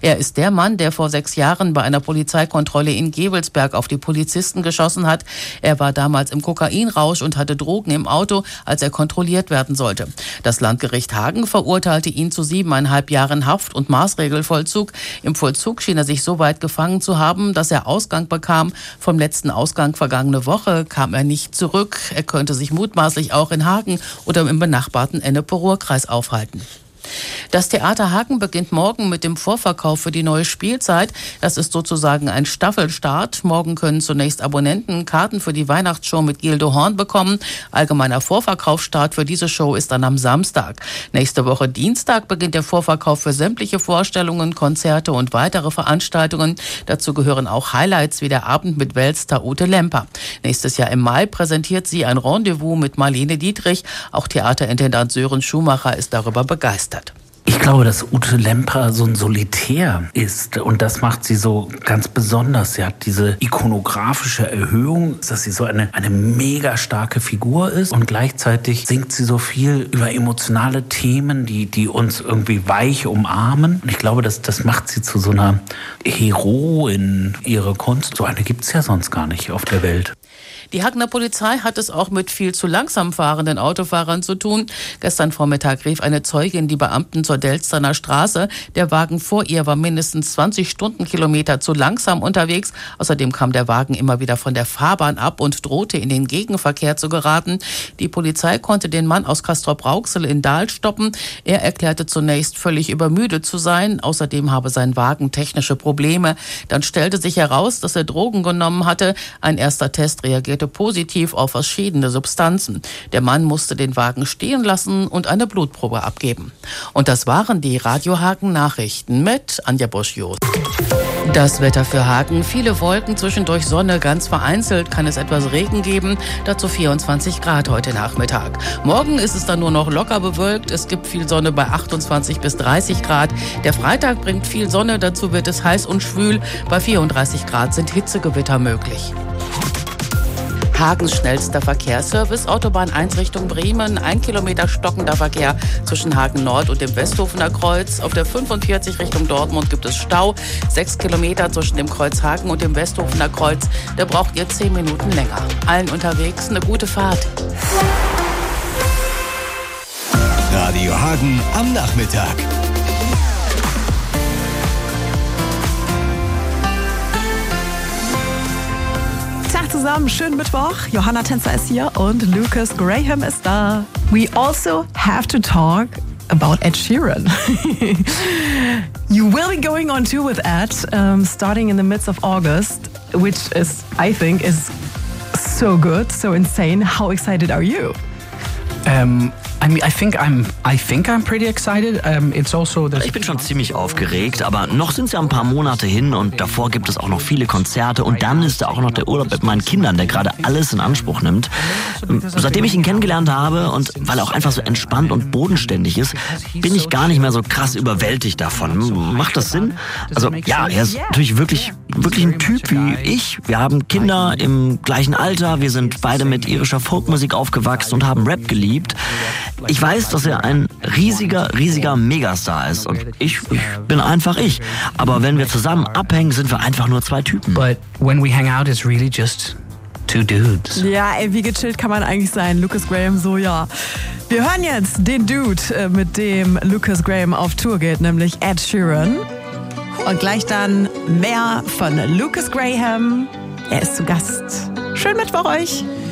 Er ist der Mann, der vor 6 Jahren bei einer Polizeikontrolle in Gevelsberg auf die Polizisten geschossen hat. Er war damals im Kokainrausch und hatte Drogen im Auto, als er kontrolliert werden sollte. Das Landgericht Hagen verurteilte ihn zu 7,5 Jahren Haft und Maßregelvollzug. Im Vollzug schien er sich so weit gefangen zu haben, dass er Ausgang bekam. Vom letzten Ausgang vergangene Woche kam er nicht zurück. Er könnte sich mutmaßlich auch in Hagen oder im benachbarten Ennepe-Ruhr-Kreis aufhalten. Das Theater Hagen beginnt morgen mit dem Vorverkauf für die neue Spielzeit. Das ist sozusagen ein Staffelstart. Morgen können zunächst Abonnenten Karten für die Weihnachtsshow mit Gildo Horn bekommen. Allgemeiner Vorverkaufsstart für diese Show ist dann am Samstag. Nächste Woche Dienstag beginnt der Vorverkauf für sämtliche Vorstellungen, Konzerte und weitere Veranstaltungen. Dazu gehören auch Highlights wie der Abend mit Weltstar Ute Lemper. Nächstes Jahr im Mai präsentiert sie ein Rendezvous mit Marlene Dietrich. Auch Theaterintendant Sören Schumacher ist darüber begeistert. Ich glaube, dass Ute Lemper so ein Solitär ist und das macht sie so ganz besonders. Sie hat diese ikonografische Erhöhung, dass sie so eine mega starke Figur ist und gleichzeitig singt sie so viel über emotionale Themen, die uns irgendwie weich umarmen. Und ich glaube, das macht sie zu so einer Heroin, ihre Kunst. So eine gibt's ja sonst gar nicht auf der Welt. Die Hagener Polizei hat es auch mit viel zu langsam fahrenden Autofahrern zu tun. Gestern Vormittag rief eine Zeugin die Beamten zur Delsteiner Straße. Der Wagen vor ihr war mindestens 20 Stundenkilometer zu langsam unterwegs. Außerdem kam der Wagen immer wieder von der Fahrbahn ab und drohte in den Gegenverkehr zu geraten. Die Polizei konnte den Mann aus Castrop-Rauxel in Dahl stoppen. Er erklärte zunächst völlig übermüdet zu sein. Außerdem habe sein Wagen technische Probleme. Dann stellte sich heraus, dass er Drogen genommen hatte. Ein erster Test reagierte positiv auf verschiedene Substanzen. Der Mann musste den Wagen stehen lassen und eine Blutprobe abgeben. Und das waren die Radio Hagen Nachrichten mit Anja Bosch-Jost. Das Wetter für Hagen: viele Wolken, zwischendurch Sonne, ganz vereinzelt kann es etwas Regen geben, dazu 24 Grad heute Nachmittag. Morgen ist es dann nur noch locker bewölkt, es gibt viel Sonne bei 28 bis 30 Grad. Der Freitag bringt viel Sonne, dazu wird es heiß und schwül, bei 34 Grad sind Hitzegewitter möglich. Hagens schnellster Verkehrsservice, Autobahn 1 Richtung Bremen, 1 Kilometer stockender Verkehr zwischen Hagen Nord und dem Westhofener Kreuz. Auf der 45 Richtung Dortmund gibt es Stau, 6 Kilometer zwischen dem Kreuz Hagen und dem Westhofener Kreuz. Da braucht ihr 10 Minuten länger. Allen unterwegs eine gute Fahrt. Radio Hagen am Nachmittag. Zusammen, schönen Mittwoch. Johanna Tänzer ist hier und Lucas Graham ist da. We also have to talk about Ed Sheeran. You will be going on tour with Ed, starting in the midst of August, which is, I think, is so good, so insane. How excited are you? I think I'm pretty excited. It's also ich bin schon ziemlich aufgeregt, aber noch sind es ja ein paar Monate hin und davor gibt es auch noch viele Konzerte und dann ist da auch noch der Urlaub mit meinen Kindern, der gerade alles in Anspruch nimmt. Seitdem ich ihn kennengelernt habe und weil er auch einfach so entspannt und bodenständig ist, bin ich gar nicht mehr so krass überwältigt davon. Macht das Sinn? Also ja, er ist natürlich wirklich ein Typ wie ich. Wir haben Kinder im gleichen Alter, wir sind beide mit irischer Folkmusik aufgewachsen und haben Rap geliebt. Ich weiß, dass er ein riesiger Megastar ist und ich bin einfach ich. Aber wenn wir zusammen abhängen, sind wir einfach nur 2 Typen. But when we hang out, it's really just 2 dudes. Ja, ey, wie gechillt kann man eigentlich sein? Lucas Graham, so ja. Wir hören jetzt den Dude, mit dem Lucas Graham auf Tour geht, nämlich Ed Sheeran. Und gleich dann mehr von Lucas Graham. Er ist zu Gast. Schönen Mittwoch euch.